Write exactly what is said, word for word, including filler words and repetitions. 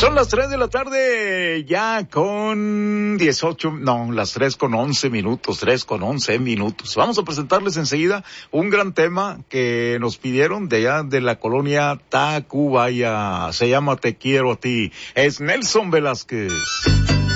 Son las tres de la tarde, ya con dieciocho, no, las tres con once minutos, tres con once minutos. Vamos a presentarles enseguida un gran tema que nos pidieron de allá de la colonia Tacubaya. Se llama Te Quiero a Ti. Es Nelson Velázquez.